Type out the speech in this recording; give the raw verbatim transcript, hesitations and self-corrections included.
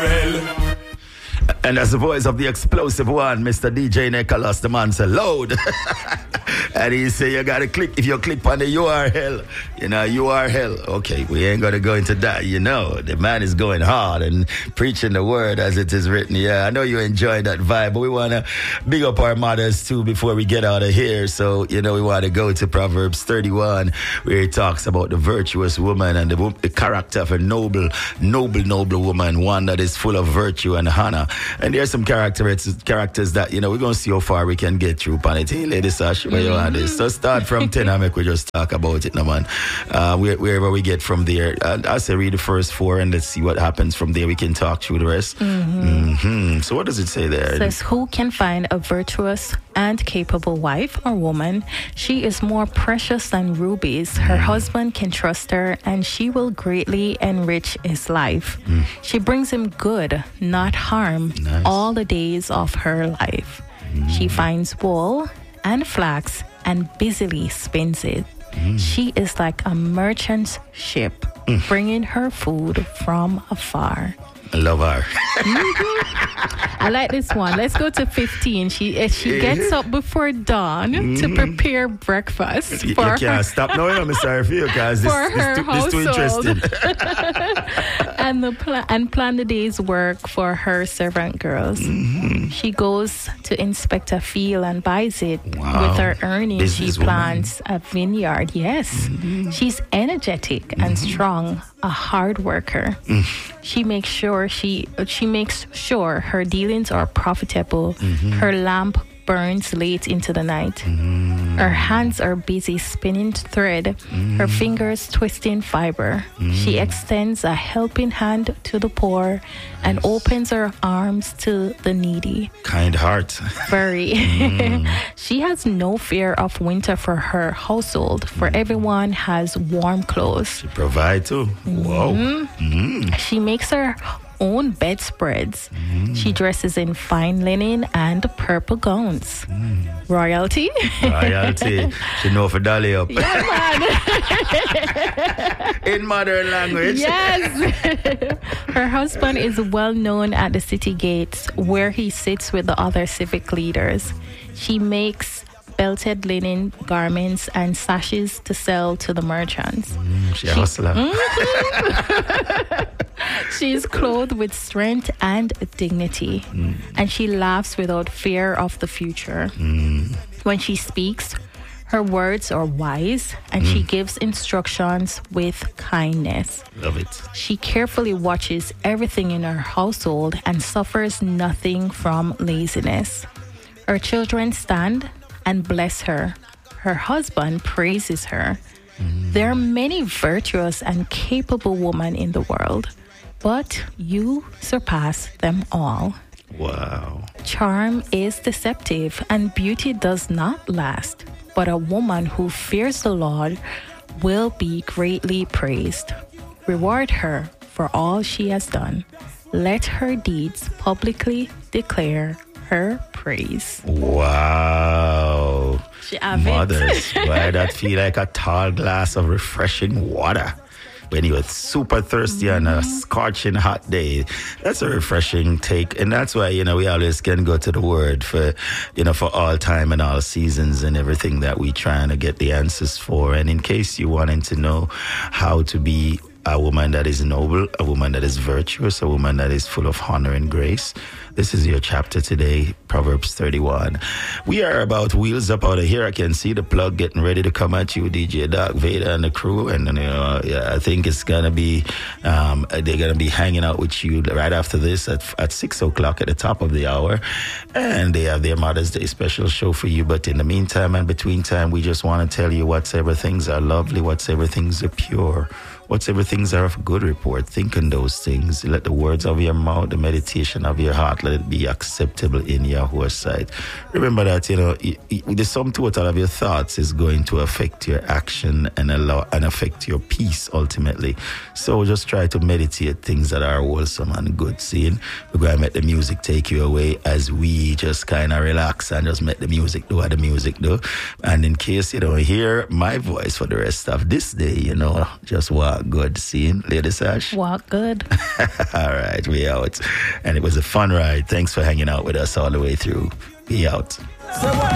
And as the voice of the explosive one, Mister D J Nicholas, the man said load. And he said you gotta click, if you click on the U R L, you know, U R L. Okay, we ain't gonna go into that, you know. The man is going hard and preaching the word as it is written. Yeah, I know you enjoy that vibe, but we wanna big up our mothers too before we get out of here. So, you know, we wanna go to Proverbs thirty-one, where it talks about the virtuous woman and the, the character of a noble, noble, noble woman, one that is full of virtue and honor. And there's some characters characters that, you know, we're going to see how far we can get through upon it. Hey, Lady Sash, where you are this? So start from ten and make we just talk about it, no man. Uh, where, wherever we get from there. Uh, I say read the first four and let's see what happens from there. We can talk through the rest. Mm-hmm. Mm-hmm. So what does it say there? It says, who can find a virtuous and capable wife or woman? She is more precious than rubies. Her mm. husband can trust her, and she will greatly enrich his life. Mm. She brings him good, not harm, nice. all the days of her life. Mm. She finds wool and flax and busily spins it. Mm. She is like a merchant's ship, mm. bringing her food from afar. I love her. Mm-hmm. I like this one. Let's go to fifteen. She she gets up before dawn mm-hmm. to prepare breakfast. You, for you can't her, stop now, you know, Mister Rafio, because this, this, too, this too interesting. and the pl- and plan the day's work for her servant girls. Mm-hmm. She goes to inspect a field and buys it. Wow. With her earnings, Business she plants woman. a vineyard. Yes, mm-hmm. She's energetic mm-hmm. and strong, a hard worker. Mm. She makes sure she she makes sure her dealings are profitable. Mm-hmm. Her lamp burns late into the night. Mm-hmm. Her hands are busy spinning thread. Mm-hmm. Her fingers twisting fiber. Mm-hmm. She extends a helping hand to the poor and yes. opens her arms to the needy. Kind heart. Very. Mm-hmm. She has no fear of winter for her household, for mm-hmm. everyone has warm clothes. She provides too. Whoa. Mm-hmm. Mm-hmm. She makes her own bedspreads. Mm. She dresses in fine linen and purple gowns. Mm. Royalty. Royalty. She know for dolly up. Yeah, man. In modern language. Yes. Her husband is well known at the city gates, where he sits with the other civic leaders. She makes belted linen garments and sashes to sell to the merchants. Mm, she a hustler. Mm-hmm. She is clothed with strength and dignity, mm. and she laughs without fear of the future. Mm. When she speaks, her words are wise, and mm. she gives instructions with kindness. Love it. She carefully watches everything in her household and suffers nothing from laziness. Her children stand and bless her. Her husband praises her. Mm. There are many virtuous and capable women in the world, but you surpass them all. Wow. Charm is deceptive and beauty does not last, but a woman who fears the Lord will be greatly praised. Reward her for all she has done. Let her deeds publicly declare her praise. Wow. Mothers, why that feel like a tall glass of refreshing water when you're super thirsty mm-hmm. on a scorching hot day. That's a refreshing take. And that's why, you know, we always can go to the word for, you know, for all time and all seasons and everything that we trying to get the answers for. And in case you wanted to know how to be a woman that is noble, a woman that is virtuous, a woman that is full of honor and grace, this is your chapter today, Proverbs thirty-one. We are about wheels up out of here. I can see the plug getting ready to come at you, D J Doc, Vader, and the crew. And, you know, yeah, I think it's going to be, um, they're going to be hanging out with you right after this at, at six o'clock at the top of the hour. And they have their Mother's Day special show for you. But in the meantime and between time, we just want to tell you whatsoever things are lovely, whatsoever things are pure, whatsoever things are of good report. Think on those things. Let the words of your mouth, the meditation of your heart, let it be acceptable in Yahweh's sight. Remember that, you know, the sum total of your thoughts is going to affect your action and allow and affect your peace ultimately. So just try to meditate things that are wholesome and good. Seeing we're going to let the music take you away as we just kind of relax and just let the music do what the music do. And in case you don't hear my voice for the rest of this day, you know, just walk walk good. See, Lady Sash? Walk good. All right, we out. And it was a fun ride. Thanks for hanging out with us all the way through. We out.